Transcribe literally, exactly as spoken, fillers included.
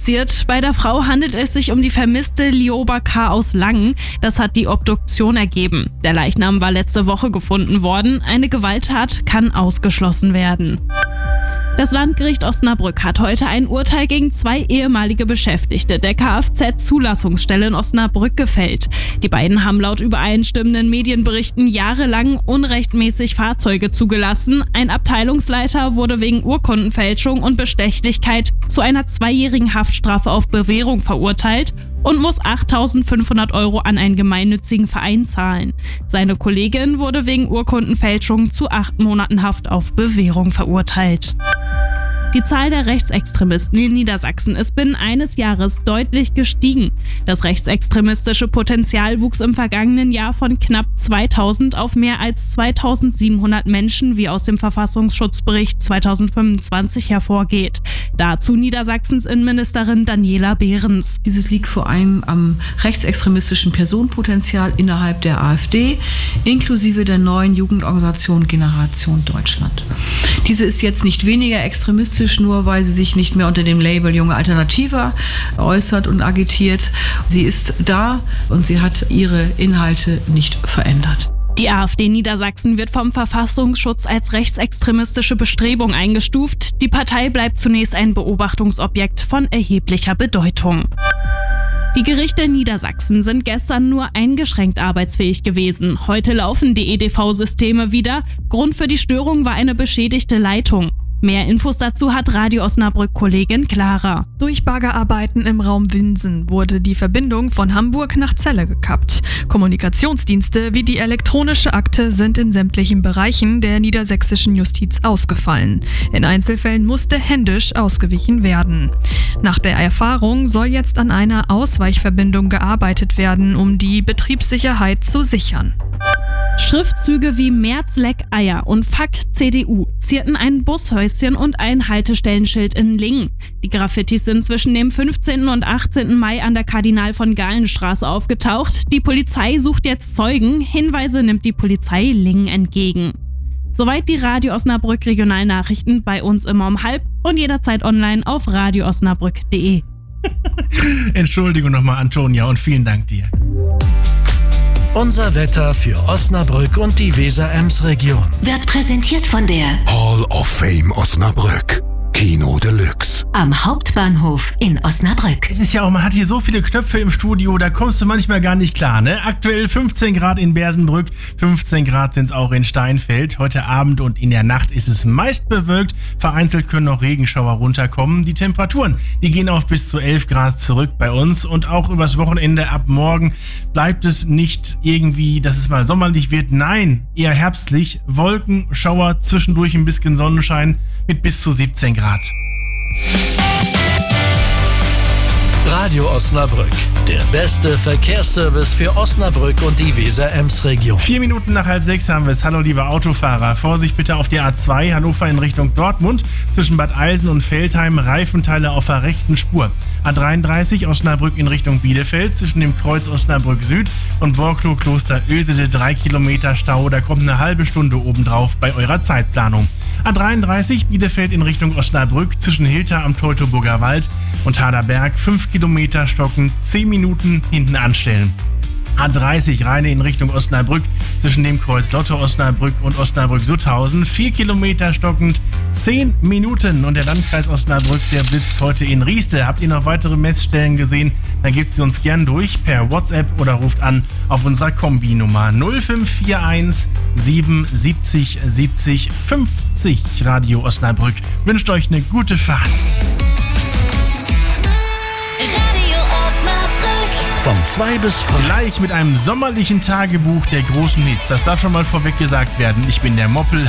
kompliziert. Bei der Frau handelt es sich um die vermisste Lioba K. aus Langen. Das hat die Obduktion ergeben. Der Leichnam war letzte Woche gefunden worden. Eine Gewalttat kann ausgeschlossen werden. Das Landgericht Osnabrück hat heute ein Urteil gegen zwei ehemalige Beschäftigte der Kfz-Zulassungsstelle in Osnabrück gefällt. Die beiden haben laut übereinstimmenden Medienberichten jahrelang unrechtmäßig Fahrzeuge zugelassen. Ein Abteilungsleiter wurde wegen Urkundenfälschung und Bestechlichkeit zu einer zweijährigen Haftstrafe auf Bewährung verurteilt und muss achttausendfünfhundert Euro an einen gemeinnützigen Verein zahlen. Seine Kollegin wurde wegen Urkundenfälschung zu acht Monaten Haft auf Bewährung verurteilt. Die Zahl der Rechtsextremisten in Niedersachsen ist binnen eines Jahres deutlich gestiegen. Das rechtsextremistische Potenzial wuchs im vergangenen Jahr von knapp zweitausend auf mehr als zweitausendsiebenhundert Menschen, wie aus dem Verfassungsschutzbericht zweitausendfünfundzwanzig hervorgeht. Dazu Niedersachsens Innenministerin Daniela Behrens. Dieses liegt vor allem am rechtsextremistischen Personenpotenzial innerhalb der AfD, inklusive der neuen Jugendorganisation Generation Deutschland. Diese ist jetzt nicht weniger extremistisch, nur weil sie sich nicht mehr unter dem Label Junge Alternative äußert und agitiert. Sie ist da und sie hat ihre Inhalte nicht verändert. Die AfD Niedersachsen wird vom Verfassungsschutz als rechtsextremistische Bestrebung eingestuft. Die Partei bleibt zunächst ein Beobachtungsobjekt von erheblicher Bedeutung. Die Gerichte in Niedersachsen sind gestern nur eingeschränkt arbeitsfähig gewesen. Heute laufen die E D V-Systeme wieder. Grund für die Störung war eine beschädigte Leitung. Mehr Infos dazu hat Radio Osnabrück-Kollegin Clara. Durch Baggerarbeiten im Raum Winsen wurde die Verbindung von Hamburg nach Celle gekappt. Kommunikationsdienste wie die elektronische Akte sind in sämtlichen Bereichen der niedersächsischen Justiz ausgefallen. In Einzelfällen musste händisch ausgewichen werden. Nach der Erfahrung soll jetzt an einer Ausweichverbindung gearbeitet werden, um die Betriebssicherheit zu sichern. Schriftzüge wie Merz leck Eier und Fuck C D U zierten ein Bushäuschen und ein Haltestellenschild in Lingen. Die Graffitis sind zwischen dem fünfzehnten und achtzehnten Mai an der Kardinal von Galen Straße aufgetaucht. Die Polizei sucht jetzt Zeugen. Hinweise nimmt die Polizei Lingen entgegen. Soweit die Radio Osnabrück Regionalnachrichten, bei uns immer um halb und jederzeit online auf radio osnabrück punkt de. Entschuldigung nochmal, Antonia, und vielen Dank dir. Unser Wetter für Osnabrück und die Weser-Ems-Region wird präsentiert von der Hall of Fame Osnabrück. Kino Deluxe. Am Hauptbahnhof in Osnabrück. Es ist ja auch, man hat hier so viele Knöpfe im Studio, da kommst du manchmal gar nicht klar, ne? Aktuell fünfzehn Grad in Bersenbrück, fünfzehn Grad sind es auch in Steinfeld. Heute Abend und in der Nacht ist es meist bewölkt, vereinzelt können noch Regenschauer runterkommen. Die Temperaturen, die gehen auf bis zu elf Grad zurück bei uns und auch übers Wochenende ab morgen bleibt es nicht irgendwie, dass es mal sommerlich wird. Nein, eher herbstlich. Wolken, Schauer, zwischendurch ein bisschen Sonnenschein mit bis zu siebzehn Grad. Radio Osnabrück, der beste Verkehrsservice für Osnabrück und die Weser-Ems-Region. Vier Minuten nach halb sechs haben wir es. Hallo liebe Autofahrer, Vorsicht bitte auf die A zwei, Hannover in Richtung Dortmund, zwischen Bad Eilsen und Veltheim, Reifenteile auf der rechten Spur. A dreiunddreißig Osnabrück in Richtung Bielefeld, zwischen dem Kreuz Osnabrück Süd und Borklow-Kloster Ösede, drei Kilometer Stau, da kommt eine halbe Stunde obendrauf bei eurer Zeitplanung. A dreiunddreißig Bielefeld in Richtung Osnabrück, zwischen Hilter am Teutoburger Wald und Haderberg, fünf Kilometer stocken, zehn Minuten hinten anstellen. A dreißig Rheine in Richtung Osnabrück, zwischen dem Kreuz Lotte Osnabrück und Osnabrück-Sutthausen, vier Kilometer stockend, zehn Minuten. Und der Landkreis Osnabrück, der blitzt heute in Rieste. Habt ihr noch weitere Messstellen gesehen? Dann gebt sie uns gern durch per WhatsApp oder ruft an auf unserer Kombi-Nummer null fünf vier eins sieben siebzig siebzig fünfzig. Radio Osnabrück wünscht euch eine gute Fahrt. Von zwei bis fünf. Gleich mit einem sommerlichen Tagebuch der großen Hits. Das darf schon mal vorweg gesagt werden. Ich bin der Moppel.